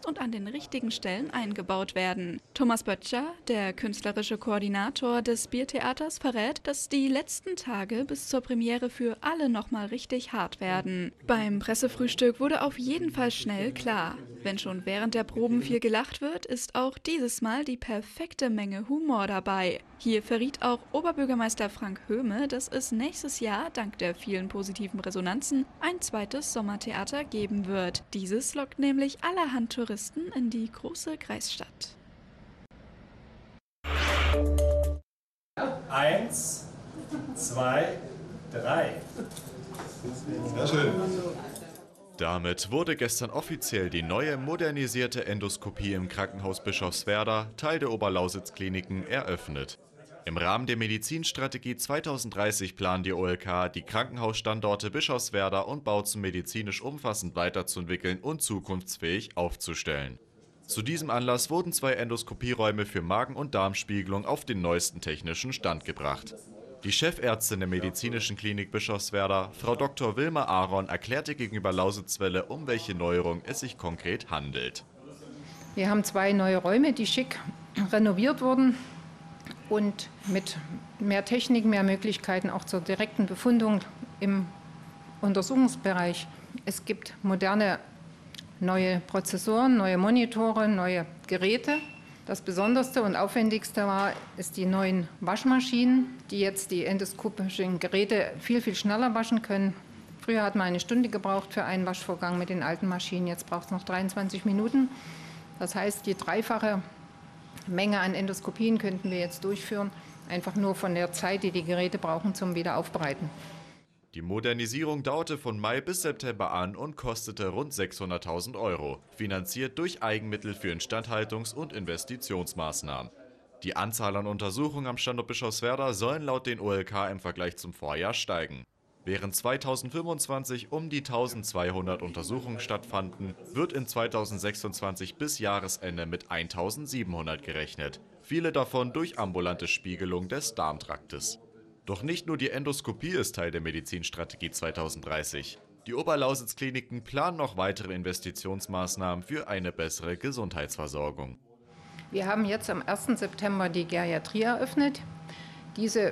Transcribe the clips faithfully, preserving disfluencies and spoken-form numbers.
genutzt und an den richtigen Stellen eingebaut werden. Thomas Böttcher, der künstlerische Koordinator des Biertheaters, verrät, dass die letzten Tage bis zur Premiere für alle nochmal richtig hart werden. Beim Pressefrühstück wurde auf jeden Fall schnell klar: Wenn schon während der Proben viel gelacht wird, ist auch dieses Mal die perfekte Menge Humor dabei. Hier verriet auch Oberbürgermeister Frank Höhme, dass es nächstes Jahr dank der vielen positiven Resonanzen ein zweites Sommertheater geben wird. Dieses lockt nämlich allerhand Touristen in die große Kreisstadt. Eins, zwei, drei. Sehr schön. Damit wurde gestern offiziell die neue modernisierte Endoskopie im Krankenhaus Bischofswerda, Teil der Oberlausitz-Kliniken, eröffnet. Im Rahmen der Medizinstrategie zweitausenddreißig planen die O L K, die Krankenhausstandorte Bischofswerda und Bautzen medizinisch umfassend weiterzuentwickeln und zukunftsfähig aufzustellen. Zu diesem Anlass wurden zwei Endoskopieräume für Magen- und Darmspiegelung auf den neuesten technischen Stand gebracht. Die Chefärztin der Medizinischen Klinik Bischofswerda, Frau Doktor Wilma Aaron, erklärte gegenüber Lausitzwelle, um welche Neuerung es sich konkret handelt. Wir haben zwei neue Räume, die schick renoviert wurden und mit mehr Technik, mehr Möglichkeiten auch zur direkten Befundung im Untersuchungsbereich. Es gibt moderne neue Prozessoren, neue Monitore, neue Geräte. Das Besonderste und Aufwendigste war, ist die neuen Waschmaschinen, die jetzt die endoskopischen Geräte viel, viel schneller waschen können. Früher hat man eine Stunde gebraucht für einen Waschvorgang mit den alten Maschinen, jetzt braucht es noch dreiundzwanzig Minuten. Das heißt, die dreifache Menge an Endoskopien könnten wir jetzt durchführen, einfach nur von der Zeit, die die Geräte brauchen zum Wiederaufbereiten. Die Modernisierung dauerte von Mai bis September an und kostete rund sechshunderttausend Euro, finanziert durch Eigenmittel für Instandhaltungs- und Investitionsmaßnahmen. Die Anzahl an Untersuchungen am Standort Bischofswerda sollen laut den O L K im Vergleich zum Vorjahr steigen. Während zweitausendfünfundzwanzig um die eintausendzweihundert Untersuchungen stattfanden, wird in zweitausendsechsundzwanzig bis Jahresende mit eintausendsiebenhundert gerechnet, viele davon durch ambulante Spiegelung des Darmtraktes. Doch nicht nur die Endoskopie ist Teil der Medizinstrategie zweitausenddreißig. Die Oberlausitz-Kliniken planen noch weitere Investitionsmaßnahmen für eine bessere Gesundheitsversorgung. Wir haben jetzt am ersten September die Geriatrie eröffnet. Diese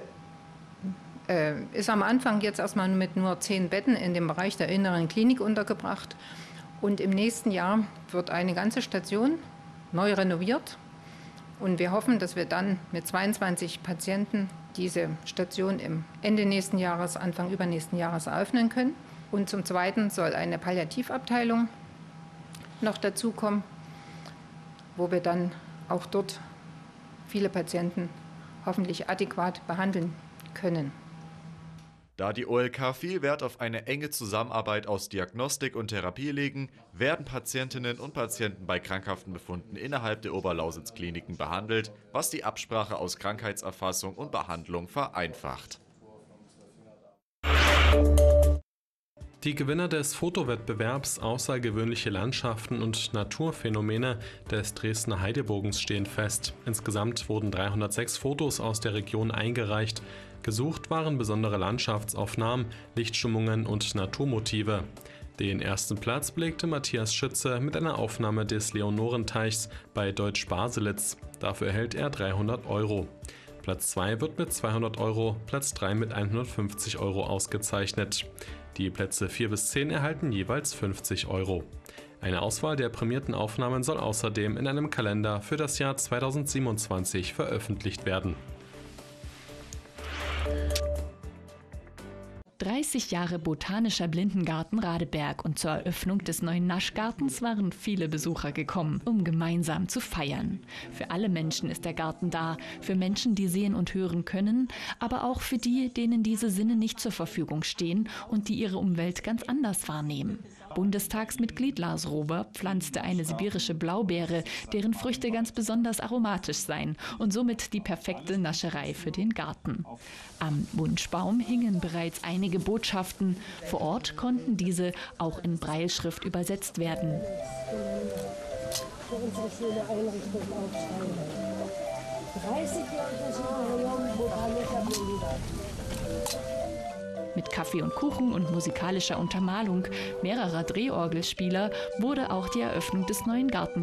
äh, ist am Anfang jetzt erstmal mit nur zehn Betten in dem Bereich der inneren Klinik untergebracht. Und im nächsten Jahr wird eine ganze Station neu renoviert. Und wir hoffen, dass wir dann mit zweiundzwanzig Patienten diese Station im Ende nächsten Jahres, Anfang übernächsten Jahres eröffnen können. Und zum Zweiten soll eine Palliativabteilung noch dazukommen, wo wir dann auch dort viele Patienten hoffentlich adäquat behandeln können. Da die O L K viel Wert auf eine enge Zusammenarbeit aus Diagnostik und Therapie legen, werden Patientinnen und Patienten bei krankhaften Befunden innerhalb der Oberlausitz-Kliniken behandelt, was die Absprache aus Krankheitserfassung und Behandlung vereinfacht. Die Gewinner des Fotowettbewerbs Außergewöhnliche Landschaften und Naturphänomene des Dresdner Heidebogens stehen fest. Insgesamt wurden dreihundertsechs Fotos aus der Region eingereicht. Gesucht waren besondere Landschaftsaufnahmen, Lichtstimmungen und Naturmotive. Den ersten Platz belegte Matthias Schütze mit einer Aufnahme des Leonorenteichs bei Deutsch-Baselitz. Dafür erhält er dreihundert Euro. Platz zwei wird mit zweihundert Euro, Platz drei mit hundertfünfzig Euro ausgezeichnet. Die Plätze vier bis zehn erhalten jeweils fünfzig Euro. Eine Auswahl der prämierten Aufnahmen soll außerdem in einem Kalender für das Jahr zweitausendsiebenundzwanzig veröffentlicht werden. dreißig Jahre Botanischer Blindengarten Radeberg, und zur Eröffnung des neuen Naschgartens waren viele Besucher gekommen, um gemeinsam zu feiern. Für alle Menschen ist der Garten da, für Menschen, die sehen und hören können, aber auch für die, denen diese Sinne nicht zur Verfügung stehen und die ihre Umwelt ganz anders wahrnehmen. Bundestagsmitglied Lars Rober pflanzte eine sibirische Blaubeere, deren Früchte ganz besonders aromatisch seien und somit die perfekte Nascherei für den Garten. Am Wunschbaum hingen bereits einige Botschaften. Vor Ort konnten diese auch in Brailleschrift übersetzt werden. Für unsere schöne Einrichtung aufschreiben. dreißig Jahre Botanischer Blindengarten. Mit Kaffee und Kuchen und musikalischer Untermalung mehrerer Drehorgelspieler wurde auch die Eröffnung des neuen Garten